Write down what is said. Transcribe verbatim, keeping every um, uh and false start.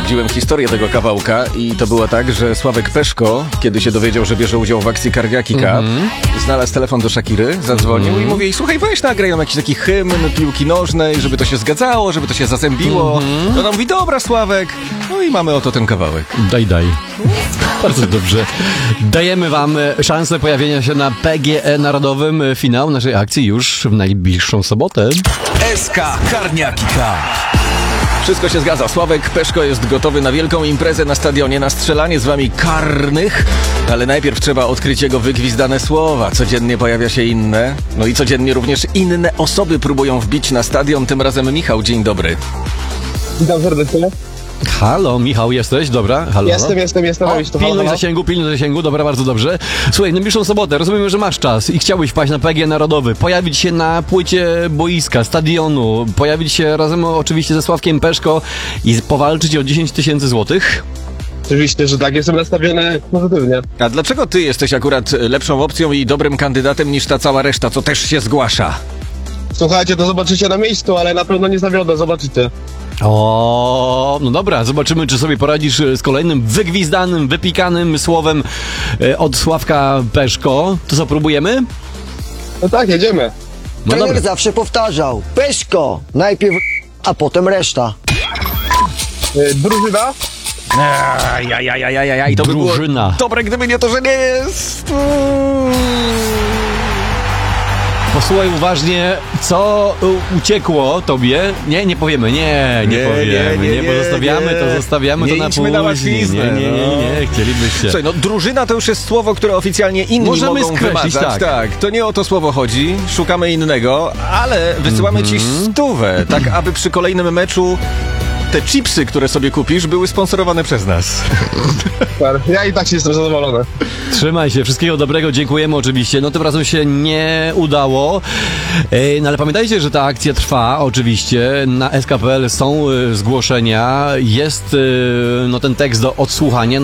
sprawdziłem historię tego kawałka i to było tak, że Sławek Peszko, kiedy się dowiedział, że bierze udział w akcji Cardiaki Cup, mm-hmm. znalazł telefon do Shakiry, zadzwonił mm-hmm. i mówi: słuchaj, weź nagraj nam jakiś taki hymn piłki nożnej, żeby to się zgadzało, żeby to się zazębiło. Mm-hmm. Ona mówi: dobra, Sławek. No i mamy oto ten kawałek. Daj, daj. Bardzo dobrze. Dajemy wam szansę pojawienia się na P G E Narodowym. Finał naszej akcji już w najbliższą sobotę. S K Cardiaki Cup. Wszystko się zgadza. Sławek Peszko jest gotowy na wielką imprezę na stadionie, na strzelanie z wami karnych, ale najpierw trzeba odkryć jego wygwizdane słowa. Codziennie pojawia się inne, no i codziennie również inne osoby próbują wbić na stadion. Tym razem Michał, dzień dobry. Witam serdecznie. Halo, Michał, jesteś? Dobra, halo. Jestem, jestem, jestem. O, to pilnuj halo. zasięgu, pilnuj zasięgu, dobra, bardzo dobrze. Słuchaj, najbliższą sobotę, rozumiem, że masz czas i chciałbyś wpaść na P G Narodowy, pojawić się na płycie boiska, stadionu, pojawić się razem oczywiście ze Sławkiem Peszko i powalczyć o dziesięć tysięcy złotych? Oczywiście, że tak, jestem nastawiony pozytywnie. A dlaczego ty jesteś akurat lepszą opcją i dobrym kandydatem niż ta cała reszta, co też się zgłasza? Słuchajcie, to zobaczycie na miejscu, ale na pewno nie zawiodę, zobaczycie. O, no dobra, zobaczymy, czy sobie poradzisz z kolejnym wygwizdanym, wypikanym słowem od Sławka Peszko. To co, próbujemy? No tak, jedziemy. No Trener dobra. zawsze powtarzał: Peszko, najpierw, a potem reszta. Yy, drużyna? Ajajajajajaj, i to by było Drużyna. dobre, gdyby nie to, że nie jest. Posłuchaj uważnie, co u- uciekło tobie. Nie, nie powiemy, nie, nie, Nie, powiemy, nie, nie, nie, bo zostawiamy nie. to, zostawiamy Nie to na idźmy na później. łatwiznę, Nie, nie, nie, nie, nie, chcielibyście. Słuchaj, no drużyna to już jest słowo, które oficjalnie inni Możemy mogą skreślić, wymazać. tak. tak, to nie o to słowo chodzi, szukamy innego, ale wysyłamy ci stówę, tak aby przy kolejnym meczu te chipsy, które sobie kupisz, były sponsorowane przez nas. Super. Ja i tak się jestem zadowolony. Trzymaj się, wszystkiego dobrego, dziękujemy oczywiście. No tym razem się nie udało, e, no ale pamiętajcie, że ta akcja trwa oczywiście, na S K kropka P L są e, zgłoszenia, jest e, no ten tekst do odsłuchania.